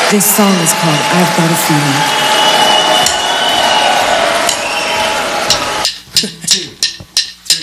This song is called I've Got a Feeling.